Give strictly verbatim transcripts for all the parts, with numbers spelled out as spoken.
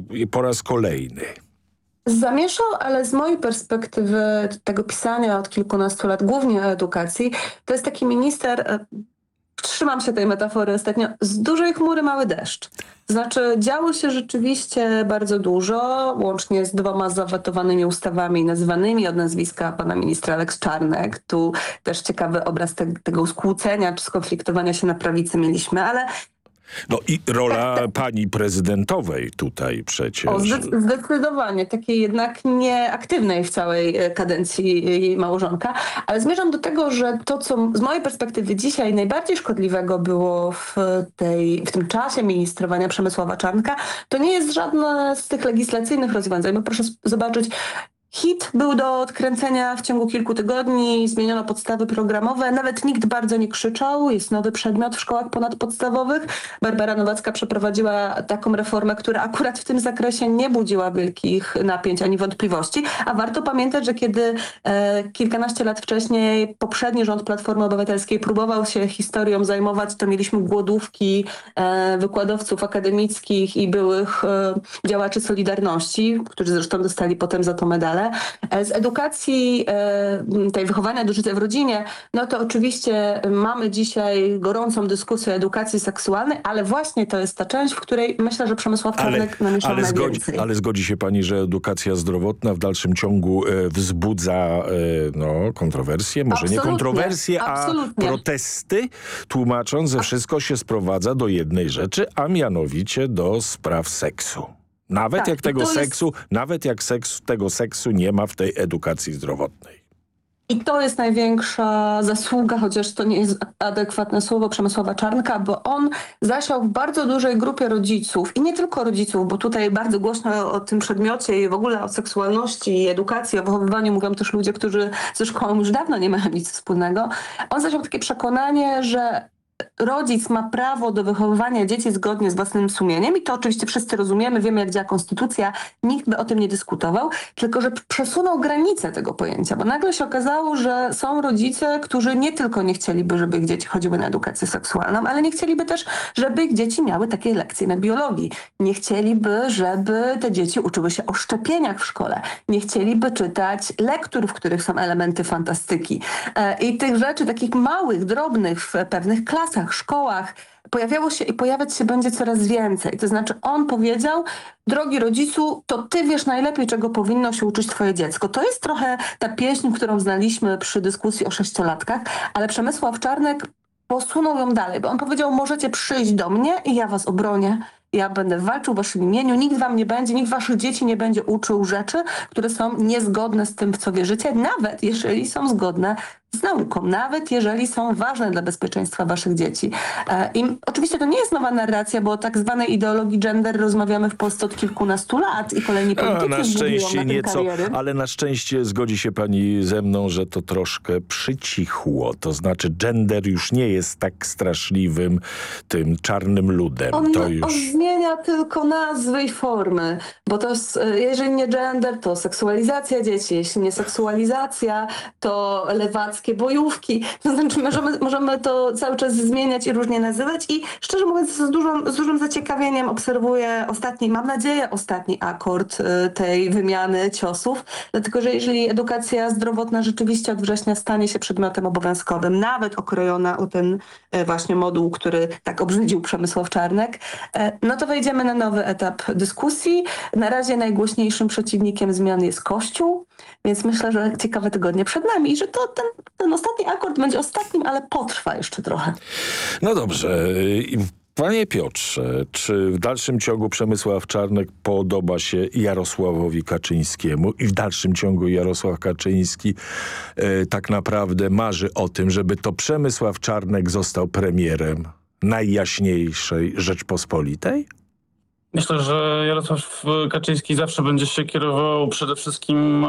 po raz kolejny. Zamieszał, ale z mojej perspektywy tego pisania od kilkunastu lat, głównie o edukacji, to jest taki minister, trzymam się tej metafory ostatnio, z dużej chmury mały deszcz. Znaczy działo się rzeczywiście bardzo dużo, łącznie z dwoma zawetowanymi ustawami nazwanymi od nazwiska pana ministra Lex Czarnek. Tu też ciekawy obraz te, tego skłócenia czy skonfliktowania się na prawicy mieliśmy, ale no i rola pani prezydentowej tutaj przecież. O, zdec- zdecydowanie, takiej jednak nieaktywnej w całej kadencji jej małżonka, ale zmierzam do tego, że to, co z mojej perspektywy dzisiaj najbardziej szkodliwego było w, tej, w tym czasie ministrowania Przemysława Czarnka, to nie jest żadne z tych legislacyjnych rozwiązań. Bo proszę zobaczyć, hit był do odkręcenia w ciągu kilku tygodni, zmieniono podstawy programowe, nawet nikt bardzo nie krzyczał, jest nowy przedmiot w szkołach ponadpodstawowych. Barbara Nowacka przeprowadziła taką reformę, która akurat w tym zakresie nie budziła wielkich napięć ani wątpliwości, a warto pamiętać, że kiedy e, kilkanaście lat wcześniej poprzedni rząd Platformy Obywatelskiej próbował się historią zajmować, to mieliśmy głodówki e, wykładowców akademickich i byłych e, działaczy Solidarności, którzy zresztą dostali potem za to medale. Z edukacji, tej wychowania do życia w rodzinie, no to oczywiście mamy dzisiaj gorącą dyskusję o edukacji seksualnej, ale właśnie to jest ta część, w której myślę, że Przemysław Czarnek namieszał ale najwięcej. Zgodzi, ale zgodzi się pani, że edukacja zdrowotna w dalszym ciągu e, wzbudza e, no, kontrowersje, może Absolutnie, nie kontrowersje, absolutnie. a protesty, tłumacząc, że wszystko się sprowadza do jednej rzeczy, a mianowicie do spraw seksu. Nawet tak, jak tego seksu, jest... nawet jak seks, tego seksu nie ma w tej edukacji zdrowotnej. I to jest największa zasługa, chociaż to nie jest adekwatne słowo, Przemysława Czarnka, bo on zasiał w bardzo dużej grupie rodziców i nie tylko rodziców, bo tutaj bardzo głośno o tym przedmiocie i w ogóle o seksualności i edukacji, o wychowywaniu mówią też ludzie, którzy ze szkołą już dawno nie mają nic wspólnego. On zasiał takie przekonanie, że rodzic ma prawo do wychowywania dzieci zgodnie z własnym sumieniem i to oczywiście wszyscy rozumiemy, wiemy jak działa konstytucja, nikt by o tym nie dyskutował, tylko że przesunął granice tego pojęcia, bo nagle się okazało, że są rodzice, którzy nie tylko nie chcieliby, żeby ich dzieci chodziły na edukację seksualną, ale nie chcieliby też, żeby ich dzieci miały takie lekcje na biologii. Nie chcieliby, żeby te dzieci uczyły się o szczepieniach w szkole. Nie chcieliby czytać lektur, w których są elementy fantastyki. I tych rzeczy takich małych, drobnych w pewnych klasach, szkołach pojawiało się i pojawiać się będzie coraz więcej. To znaczy on powiedział, drogi rodzicu, to ty wiesz najlepiej, czego powinno się uczyć twoje dziecko. To jest trochę ta pieśń, którą znaliśmy przy dyskusji o sześciolatkach, ale Przemysław Czarnek posunął ją dalej, bo on powiedział, możecie przyjść do mnie i ja was obronię. Ja będę walczył w waszym imieniu, nikt wam nie będzie, nikt waszych dzieci nie będzie uczył rzeczy, które są niezgodne z tym, w co wierzycie, nawet jeżeli są zgodne z nauką, nawet jeżeli są ważne dla bezpieczeństwa waszych dzieci. I oczywiście to nie jest nowa narracja, bo o tak zwanej ideologii gender rozmawiamy w Polsce od kilkunastu lat i kolejni politycy na szczęście na nieco, kariery. ale na szczęście zgodzi się pani ze mną, że to troszkę przycichło. To znaczy gender już nie jest tak straszliwym tym czarnym ludem. On, to już... on zmienia tylko nazwy i formy, bo to jest, jeżeli nie gender, to seksualizacja dzieci, jeśli nie seksualizacja, to lewackie bojówki. To znaczy możemy, możemy to cały czas zmieniać i różnie nazywać i szczerze mówiąc z, dużą, z dużym zaciekawieniem obserwuję ostatni, mam nadzieję, ostatni akord tej wymiany ciosów, dlatego że jeżeli edukacja zdrowotna rzeczywiście od września stanie się przedmiotem obowiązkowym, nawet okrojona o ten właśnie moduł, który tak obrzydził Przemysław Czarnek, no to wejdziemy na nowy etap dyskusji. Na razie najgłośniejszym przeciwnikiem zmian jest Kościół, więc myślę, że ciekawe tygodnie przed nami i że to ten, ten ostatni akord będzie ostatnim, ale potrwa jeszcze trochę. No dobrze. Panie Piotrze, czy w dalszym ciągu Przemysław Czarnek podoba się Jarosławowi Kaczyńskiemu i w dalszym ciągu Jarosław Kaczyński e, tak naprawdę marzy o tym, żeby to Przemysław Czarnek został premierem najjaśniejszej Rzeczpospolitej? Myślę, że Jarosław Kaczyński zawsze będzie się kierował przede wszystkim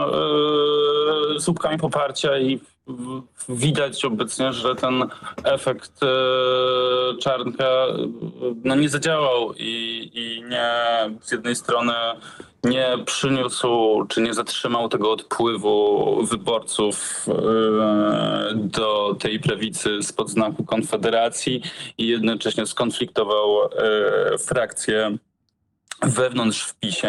e, słupkami poparcia i widać obecnie, że ten efekt e, Czarnka no, nie zadziałał i, i nie z jednej strony nie przyniósł czy nie zatrzymał tego odpływu wyborców e, do tej prawicy spod znaku Konfederacji i jednocześnie skonfliktował e, frakcję wewnątrz w PiS-ie.